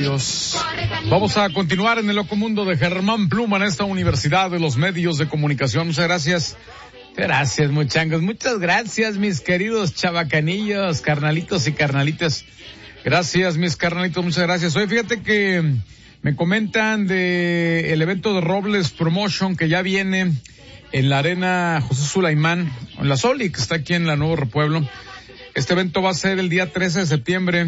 medios. Vamos a continuar en el loco mundo de Germán Pluma en esta Universidad de los Medios de Comunicación. Muchas gracias. Gracias, muchachos. Muchas gracias, mis queridos chabacanillos, carnalitos y carnalitas. Gracias, mis carnalitos. Muchas gracias. Hoy fíjate que me comentan de el evento de Robles Promotion que ya viene en la Arena José Sulaimán, en la Soli, que está aquí en la Nuevo Repueblo. Este evento va a ser el día 13 de septiembre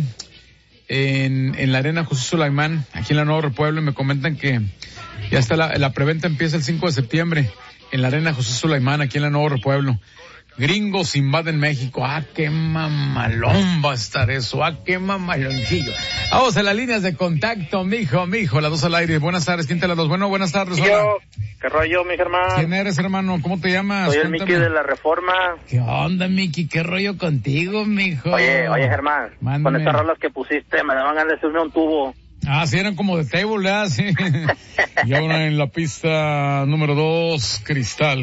en la Arena José Sulaimán, aquí en la Nuevo Repueblo, y me comentan que ya está la preventa empieza el 5 de septiembre en la Arena José Sulaimán, aquí en la Nuevo Repueblo. Gringos invaden México. Qué mamalón va a estar eso. Qué mamaloncillo. Vamos a las líneas de contacto, mijo, las dos al aire. Buenas tardes, ¿quién te las dos? Bueno, buenas tardes. Hola. Yo, ¿qué rollo, mi Germán? ¿Quién eres, hermano? ¿Cómo te llamas? Soy el Miki de la Reforma. ¿Qué onda, Miki? ¿Qué rollo contigo, mijo? Oye, Germán, mándame. Con estas rolas que pusiste, me daban ganas de subirme a un tubo. Sí, eran como de table, ¿verdad? Sí. Y ahora en la pista número 2, Cristal.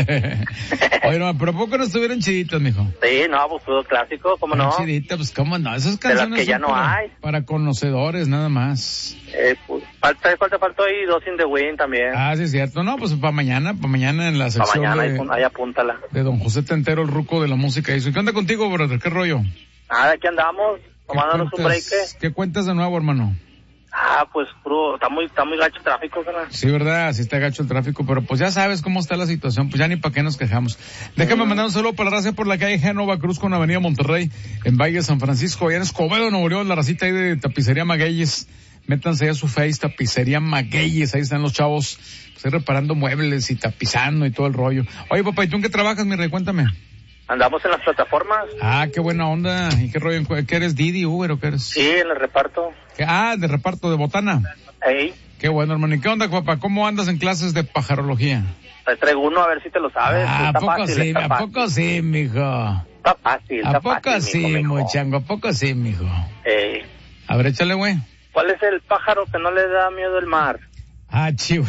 Oye, no, pero ¿a poco no estuvieron chiditas, mijo? Sí, no, pues todo clásico, ¿cómo no? Chiditas, pues cómo no, esas canciones de las que ya no hay. Para conocedores, nada más. Pues, faltó ahí Dos in the Wind también. Sí, es cierto. No, pues para mañana en la sección ahí apúntala. De don José Tentero, el ruco de la música. ¿Y qué onda contigo, brother? ¿Qué rollo? De aquí andamos, tomándonos un break. ¿Qué cuentas de nuevo, hermano? Pues puro, está muy gacho el tráfico, ¿verdad? Sí, verdad, sí está gacho el tráfico, pero pues ya sabes cómo está la situación, pues ya ni para qué nos quejamos. Déjame mandar un saludo para la raza por la calle Génova Cruz con Avenida Monterrey, en Valle San Francisco, allá en Escobedo, Nuevo León, la racita ahí de Tapicería Magueyes. Métanse ahí a su face, Tapicería Magueyes, ahí están los chavos, pues ahí reparando muebles y tapizando y todo el rollo. Oye, papá, ¿y tú en qué trabajas, mi rey? Cuéntame. Andamos en las plataformas. Qué buena onda. ¿Y qué rollo? ¿Qué eres, Didi, Uber o qué eres? Sí, en el reparto. De reparto de botana. Ey. Qué bueno, hermano. ¿Y qué onda, papá? ¿Cómo andas en clases de pajarología? Te traigo uno a ver si te lo sabes. ¿A poco sí, mijo? Está fácil, ¿A poco sí, muchango? ¿A poco sí, mijo? A ver, échale, güey. ¿Cuál es el pájaro que no le da miedo el mar? Chivo.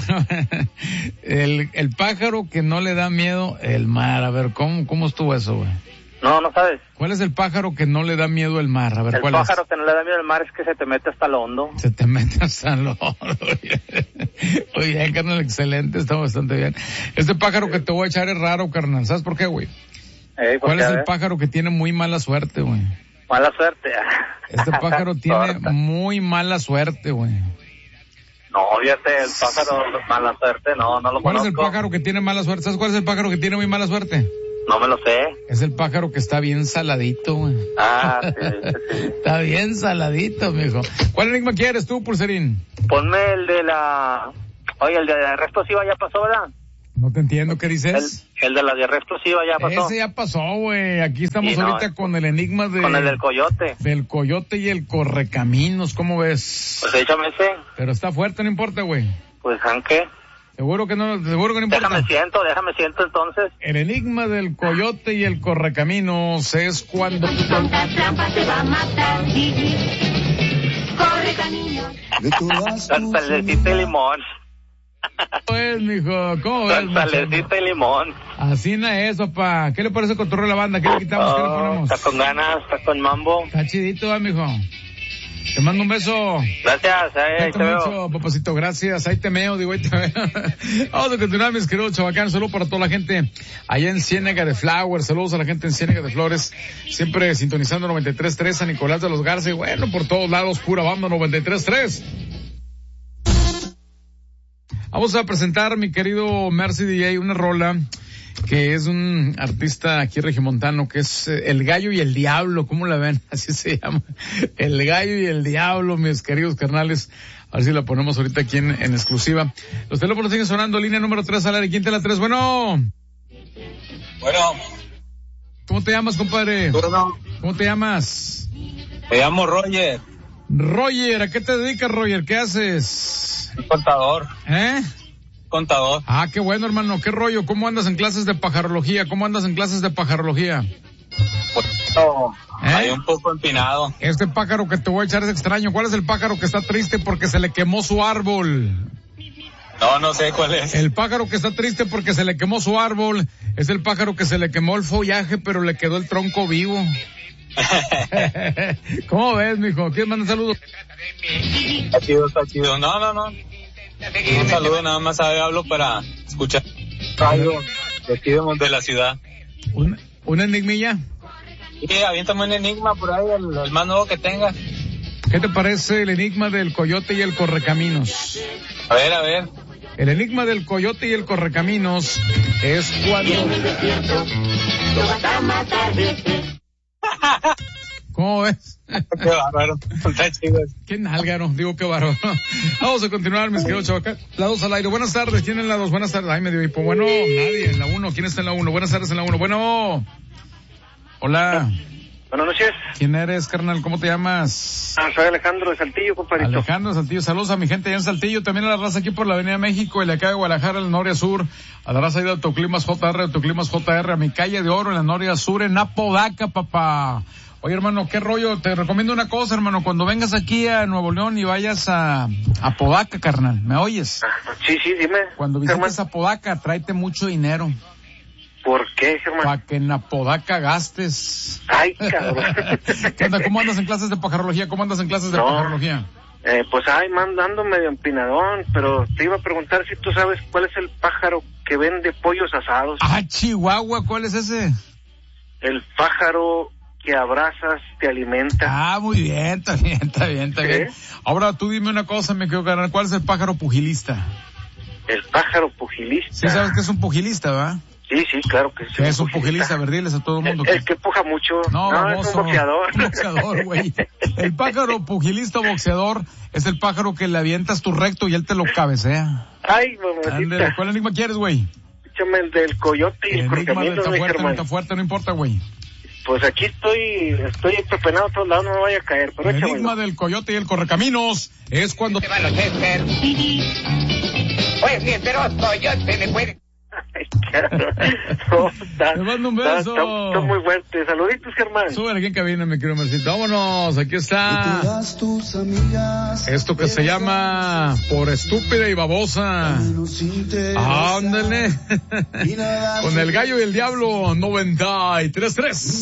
El pájaro que no le da miedo el mar. A ver, ¿cómo estuvo eso, güey? No sabes. ¿Cuál es el pájaro que no le da miedo el mar? A ver, ¿cuál es? El pájaro que no le da miedo el mar es que se te mete hasta lo hondo. Se te mete hasta lo hondo. Oye, carnal, excelente, está bastante bien. Este pájaro que te voy a echar es raro, carnal. ¿Sabes por qué, güey? ¿Cuál es el pájaro que tiene muy mala suerte, güey? Mala suerte. Este pájaro tiene muy mala suerte, güey. No, fíjate, el pájaro mala suerte, no lo conozco. ¿Cuál es el pájaro que tiene mala suerte? ¿Sabes cuál es el pájaro que tiene muy mala suerte? No me lo sé. Es el pájaro que está bien saladito, güey. Sí. Está bien saladito, mijo. ¿Cuál enigma quieres tú, Pulserín? Ponme el de la... Oye, el de la guerra explosiva ya pasó, ¿verdad? No te entiendo, ¿qué dices? El de la guerra explosiva ya pasó. Ese ya pasó, güey. Aquí estamos ahorita con el enigma con el del coyote. Del coyote y el correcaminos, ¿cómo ves? Pues échame ese. Pero está fuerte, no importa, güey. Pues, ¿qué? Seguro que no importa. Déjame siento entonces. El enigma del coyote y el correcaminos es cuando... Tonta trampa te va a matar, Gigi. Correcaminos. Salecita y limón. Pues, mijo, ¿cómo ves? Salecita y limón. Así no es, papá. ¿Qué le parece con torre de la banda? ¿Qué le quitamos? ¿Qué le ponemos? Está con ganas, está con mambo. Está chidito, mijo. Te mando un beso. Gracias, ahí te veo. Mucho, papacito, gracias. Ahí te meo, ahí te veo. Vamos a continuar, mis queridos chavacanos. Saludos para toda la gente allá en Ciénaga de Flowers. Saludos a la gente en Ciénaga de Flores. Siempre sintonizando 93.3 San Nicolás de los Garza. Y bueno, por todos lados, pura banda 93.3. Vamos a presentar, mi querido Mercy DJ, una rola que es un artista aquí regiomontano, que es El Gallo y el Diablo. ¿Cómo la ven? Así se llama. El Gallo y el Diablo, mis queridos carnales. A ver si la ponemos ahorita aquí en exclusiva. Los teléfonos siguen sonando. Línea número 3 al aire. ¿Quién te la 3? Bueno. ¿Cómo te llamas, compadre? Bueno. ¿Cómo te llamas? Me llamo Roger. Roger, ¿a qué te dedicas, Roger? ¿Qué haces? Contador. Contador. Qué bueno, hermano. ¿Qué rollo? ¿Cómo andas en clases de pajarología? Pues, hay un poco empinado. Este pájaro que te voy a echar es extraño. ¿Cuál es el pájaro que está triste porque se le quemó su árbol? No sé cuál es. El pájaro que está triste porque se le quemó su árbol es el pájaro que se le quemó el follaje, pero le quedó el tronco vivo. ¿Cómo ves, mijo? ¿Quieres mandar saludos? Está chido. No. Un saludo, nada más hablo para escuchar algo de la ciudad. ¿Una enigmilla? Sí, aviéntame un enigma por ahí, el más nuevo que tenga. ¿Qué te parece el enigma del coyote y el correcaminos? A ver. El enigma del coyote y el correcaminos es cuando... ¿Cómo ves? Qué bárbaro. Está chido. Qué nálgaro, digo qué bárbaro. Vamos a continuar, mis queridos chavacas. La 2 al aire. Buenas tardes, ¿quién en la 2? Buenas tardes. Ay, medio hipo. Bueno, nadie en la 1. ¿Quién está en la 1? Buenas tardes en la 1. Bueno. Hola. Buenas noches. ¿Quién eres, carnal? ¿Cómo te llamas? Soy Alejandro de Saltillo, compadrito. Alejandro de Saltillo. Saludos a mi gente allá en Saltillo. También a la raza aquí por la Avenida México y la calle de Guadalajara, el Noria Sur. A la raza ahí de Autoclimas JR, a mi calle de Oro en la Noria Sur, en Apodaca, papá. Oye, hermano, qué rollo. Te recomiendo una cosa, hermano. Cuando vengas aquí a Nuevo León y vayas a Apodaca, carnal. ¿Me oyes? Sí, dime. Cuando visites Apodaca, tráete mucho dinero. ¿Por qué, Germán? Para que en Apodaca gastes. Ay, cabrón. ¿Qué onda? ¿Cómo andas en clases de pajarología? Pajarología? Pues ando medio empinadón, pero te iba a preguntar si tú sabes cuál es el pájaro que vende pollos asados. Ah, Chihuahua, ¿cuál es ese? El pájaro que abrazas, te alimenta. Ah, muy bien, está bien. Ahora tú dime una cosa, me quiero ganar. ¿Cuál es el pájaro pugilista? El pájaro pugilista. Sí, sabes que es un pugilista, ¿verdad? Sí, claro que sí. ¿Qué es un pugilista? A ver, diles a todo el mundo. El que puja mucho. No, es un boxeador. Un boxeador, güey. El pájaro pugilista boxeador es el pájaro que le avientas tu recto y él te lo cabecea. Ay, mamacita. ¿Cuál enigma quieres, güey? Échame el del coyote y el correcaminos, está fuerte, no importa, güey. Pues aquí estoy pepenado a todos lados, no me vaya a caer. Pero el enigma del coyote y el correcaminos es cuando... Oye, sí, pero coyote me puede... Te mando un beso. Está muy fuerte. Saluditos, Germán. Súbele aquí en cabina, mi querido Mercito. Vámonos, aquí está. Esto que se llama Por Estúpida y Babosa. Ándale. Con el gallo y el diablo 93.3.